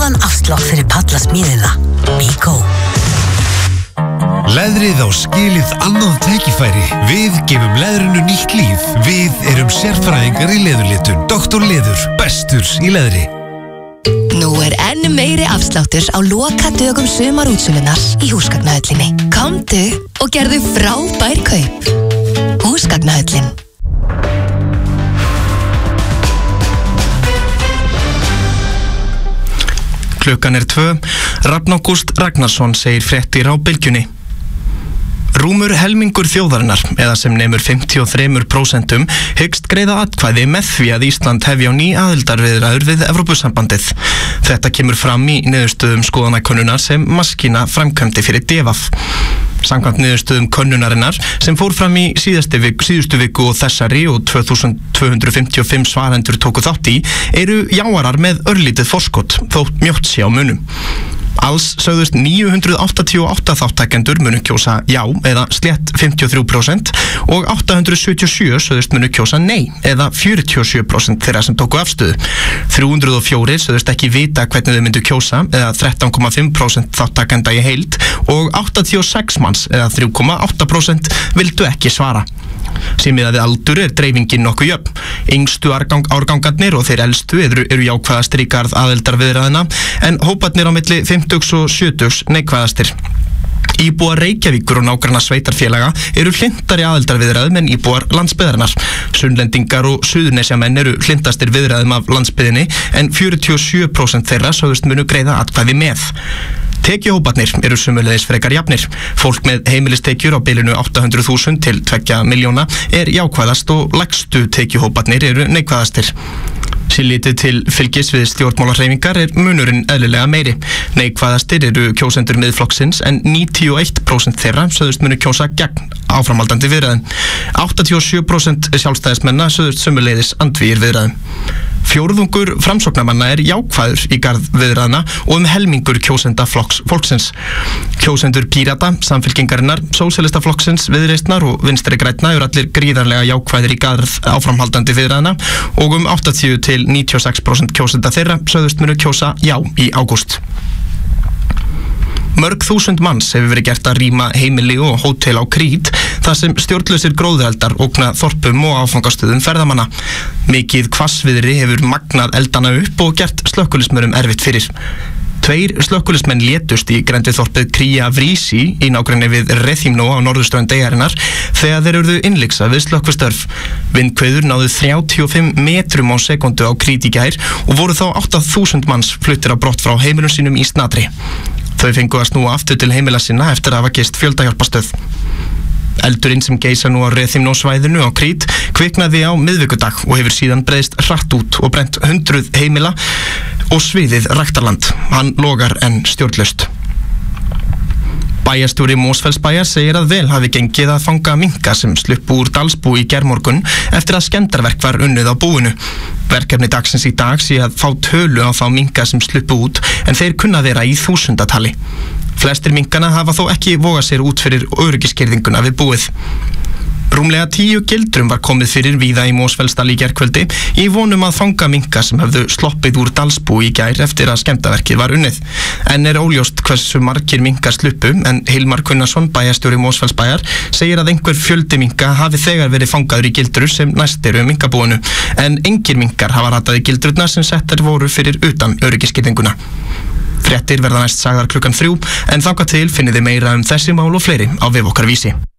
Afslátt fyrir pallasmíðina. Bíkó. Leðrið á skilið annað tækifæri. Við gefum leðrinu nýtt líf. Við erum sérfræðingar í leðurlitun. Dr. Leður, bestur í leðri. Nú enn meiri afsláttur á lokadögum sumarútsölunar í Húsgagnahöllinni. Komdu og gerðu frábær kaup. Húsgagnahöllin. Klukkan 2. Rafn Ágúst Ragnarsson segir fréttir á Bylgjunni. Rúmur helmingur þjóðarinnar, eða sem nemur 53%, hyggst greiða atkvæði með því að Ísland hefji á ný aðildarviðræður við Evrópusambandið. Þetta kemur fram í niðurstöðum skoðanakönnunar sem Maskína framkvæmdi fyrir DEVAF. Samkvæmt niðurstöðum könnunarinnar sem fór fram í síðustu viku og þessari og 2255 svarendur tóku þátt í, eru jáarar með örlítið forskot, þótt mjótt sé á munum. Alls sögðust 988 þáttakendur munu kjósa já eða slétt 53% og 877 sögðust munu kjósa nei eða 47% þeirra sem tóku afstöðu. 304 sögðust ekki vita hvernig þau myndu kjósa eða 13,5% þáttakenda í heild og 86 manns eða 3,8% vildu ekki svara. Sem miðað við aldur dreifingin nokkuð jöfn. Yngstu árgangarnir og þeir elstu eru jákvæðastir í garð aðildarviðræðna en hóparnir á milli 50 og 70 neikvæðastir. Íbúar Reykjavíkur og nágranna sveitarfélaga eru hlintari aðildarviðræðum en íbúar landsbyggðarinnar. Sunnlendingar og suðurnesjamenn eru hlintastir viðræðum af landsbyggðinni en 47% þeirra sögðust munu greiða atkvæði með. Tekjuhóparnir eru sömuleiðis frekar jafnir. Fólk með heimilistekjur á bilinu 800.000 til 2 milljóna jákvæðast og lægstu tekjuhóparnir eru neikvæðastir. Sé litið til fylgis við stjórnmálahreyfingar munurinn eðlilega meiri. Neikvæðastir eru kjósendur Miðflokksins en 91% þeirra sögðust munu kjósa gegn áframhaldandi viðræðum. 87% sjálfstæðismenna sögðust sömuleiðis andvígir viðræðum. Fjórðungur framsóknarmanna jákvæður í garð viðræðna og helmingur kjósenda fólksins. Kjósendur Pírata, Samfylkingarinnar, Sósíalistaflokksins, Viðreisnar og Vinstri grænna eru allir gríðarlega jákvæðir í garð áframhaldandi viðræðna og 80 til 96% kjósenda þeirra sögðust munu kjósa já í ágúst. Mörg þúsund manns hefur verið gert að rýma heimili og hótel á Krít þar sem stjórnlausir gróðureldar ógna þorpum og áfangastöðum ferðamanna. Mikið hvassviðri hefur magnað eldana upp og gert slökkviliðsmönnum erfitt fyrir. 2 slökkviliðsmenn létust í grendiþorpið Kría Vrísi í nágrenni við Rethymno á norðurströnd eyjarinnar þegar þeir urðu innlyksa við slökkvistörf. Vindhviður náðu 35 metrum á sekundu á Krít í gær og voru þá 8.000 manns fluttir á brott frá heimilum sínum í snatri. Þau fengu að snúa aftur til heimila sinna eftir að hafa gist fjöldahjálparstöð. Eldurinn sem geisa nú á Rethymno svæðinu á Krít kviknaði á miðvikudag og hefur síðan breiðst hratt út og brennt 100 heimila og sviðið ræktarland. Hann logar enn stjórnlaust. Bæjarstjóri Mosfellsbæjar segir að vel hafi gengið að fanga minka sem sluppu úr Dalsbú í gærmorgun eftir að skemmdarverk var unnið á búinu. Verkefni dagsins í dag sé að fá tölu á þá minka sem sluppu út en þeir kunna vera í þúsundatali. Flestir minkana hafa þó ekki vogað sér út fyrir öryggisgirðinguna við búið. Rúmlega 10 gildrum var komið fyrir víða í Mosfellsdal í gærkvöldi í vonum að fanga minka sem höfðu sloppið úr Dalsbú í gær eftir að skemmdarverkið var unnið. En óljóst hversu margir minkar sluppu en Hilmar Gunnarsson, bæjarstjóri Mosfellsbæjar, segir að einhver fjöldi minka hafi þegar verið fangaður í gildrur sem næst eru minkabúinu en engir minkar hafa ratað í gildrurnar sem settar voru fyrir utan öryggisgirðinguna. Fréttir verða næst sagðar klukkan 3 en þangað til finnið þið meira þessi mál og fleiri á vef okkar Vísi.